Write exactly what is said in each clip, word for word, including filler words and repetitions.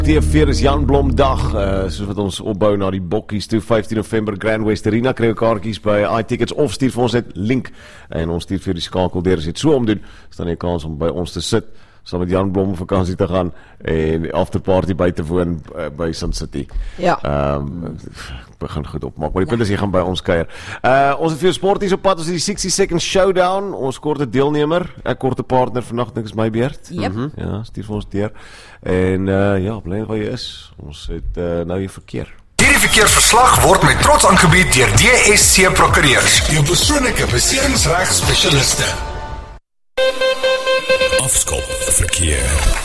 T V vier is Jan Blom dag, uh, soos wat ons opbou na die bokkies toe, vyftien November, Grand West Arena, kry kaartjies by iTickets of stuur vir ons net link, en ons stuur vir die skakel deur, as jy het so omdoen, is dan die kans om by ons te sit, saam met Jan Blom op vakansie te gaan, en die afterparty by te woon, uh, by Sun City. Ja. Um, begin goed opmaak, maar die punt is, jy gaan by ons kuier. Uh, ons het veel sporties op pad, ons het die sixty second showdown, ons korte deelnemer, ek korte partner, vannacht dink is my beurt. Yep. Mm-hmm, ja, stuur vir ons deur. En uh, ja, bly waar jy is, ons het uh, nou jy verkeer. Hierdie verkeersverslag word met trots aangebied deur D S C Prokureurs, jou persoonlike beseringsregspesialiste. Afskop verkeer.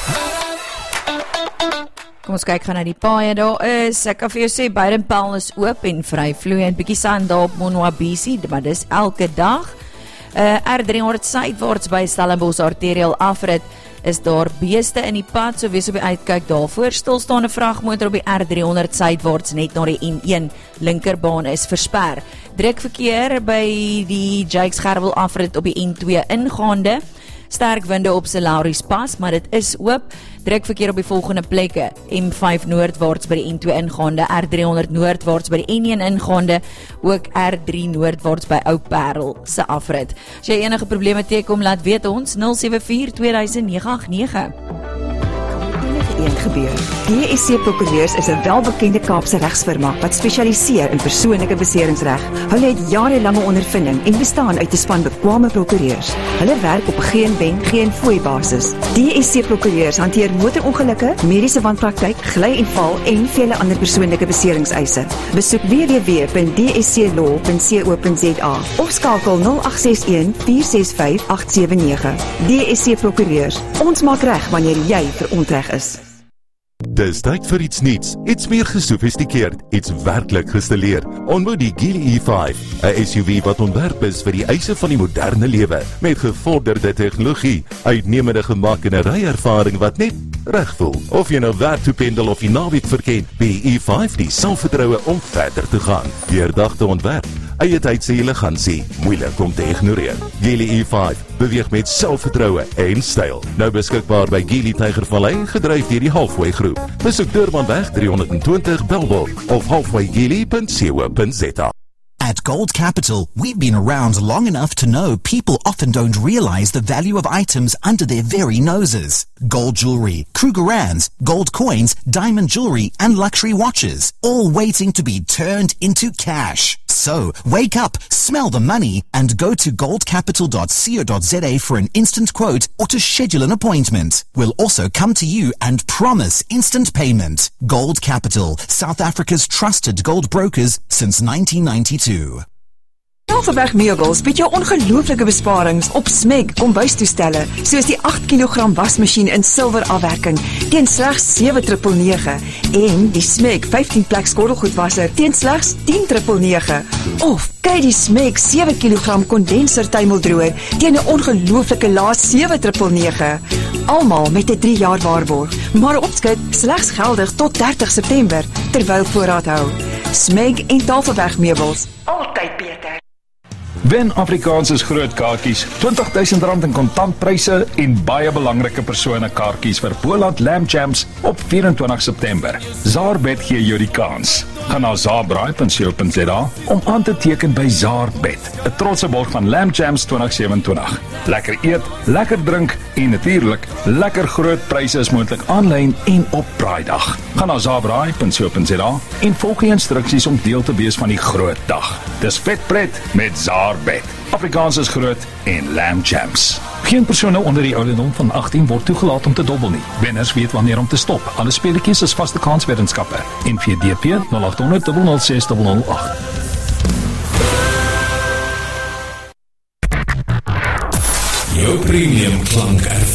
Kom ons kyk gaan na die paaie, daar is, ek kan vir jou sê, Beitenpaal is oop en vry vloeiend, bietjie sand daar op Monwabisi, maar dis elke dag. Uh, R three honderd suidwaarts by Stellenbosch arterial afrit, is daar beeste in die pad, so wees op die uitkyk daarvoor. Stilstaande vragmotor op die R three honderd suidwaarts net na die N one linkerbaan is versper. Druk verkeer by die Jakes Gerwel afrit op die N two ingaande. Sterk winde op Salaris pas, maar dit is oop. Druk verkeer op die volgende plekke. M five noordwaarts by die N two ingaande, R three honderd noordwaarts by die N one ingaande, ook R three noordwaarts by Ou Parel se afrit. As jy enige probleme teekom, laat weet ons nul sewe vier twee duisend nege agt nege. Een gebeur. D S C Prokureurs is 'n welbekende Kaapse regsfirma wat spesialiseer in persoonlike beseringsreg. Hulle het jarelange ondervinding en bestaan uit 'n span bekwame prokureurs. Hulle werk op geen wen, geen fooi basis. D S C Prokureurs hanteer motorongelukke, mediese wanpraktyk, gly en val en vele ander persoonlike beseringseise. Besoek w w w punt d s c law punt co punt z a of skakel nul agt ses een vier ses vyf agt sewe nege. D S C Prokureurs. Ons maak reg wanneer jy verontreg is. Dis tyd vir iets niets, iets meer gesofistikeerd, iets werklik gestileer. Ontmoet die Geely E five, 'n S U V wat ontwerp is vir die eise van die moderne lewe, met gevorderde tegnologie, uitnemende gemak en 'n ryervaring wat net reg voel. Of jy nou werk toe pendel of die naweek verken, die E five die selfvertroue om verder te gaan. Deurdagte ontwerp, eie tyd se elegansie, moeilik om te ignoreer. Geely E five beweeg met selfvertroue en styl. Nou beskikbaar by Geely Tygervallei, gedryf deur die Halfway Groep. Besoek Durbanweg drie honderd twintig Belwel of halfway geely punt co punt z a. At Gold Capital, we've been around long enough to know people often don't realize the value of items under their very noses. Gold jewelry, Krugerrands, gold coins, diamond jewelry, and luxury watches, all waiting to be turned into cash. So, wake up, smell the money, and go to gold capital dot co dot z a for an instant quote or to schedule an appointment. We'll also come to you and promise instant payment. Gold Capital, South Africa's trusted gold brokers since nineteen ninety-two. Tafelberg Meubels bied jou ongelooflike besparings op Smeg kombuistoestelle, soos die agt kilogram wasmasjien in silwer afwerking teen slegs sewe nege nege en die Smeg vyftien plek skottelgoedwasser teen slegs tien nege nege. Of kry die Smeg sewe kilogram kondenser tuimeldroër teen 'n ongelooflike lae sewe nege nege. Almal met 'n drie jaar waarborg, maar opskik slegs geldig tot dertig September terwyl voorraad hou. Smeg en Tafelberg Meubels, altyd beter. Wen Afrikaans is groot kaartjies, twintig duisend rand in kontantpryse en baie belangrike persone kaartjies vir Boland Lamb Champs op vyf-en-twintig September. Zaarbet gee jou die kans. Ga na zaarbraai punt co punt z a om aan te teken by Zaarbet, 'n trotse borg van Lamb Champs twintig sewenentwintig. Lekker eet, lekker drink en natuurlik lekker groot pryse is moontlik aanlyn en op braaidag. Ga na zaarbraai punt co punt z a en volg die instruksies om deel te wees van die groot dag. Dis vet pret met Zaarbet. Afrikaans is groot en Lamb Champs. Geen persoon onder die ouderdom van agttien word toegelaat om te dobbel nie. Wenners weet wanneer om te stop. Alle speletjies is vaste kanswetenskappe. N V D P nul agt honderd nul nul ses nul nul agt. Jou premium klank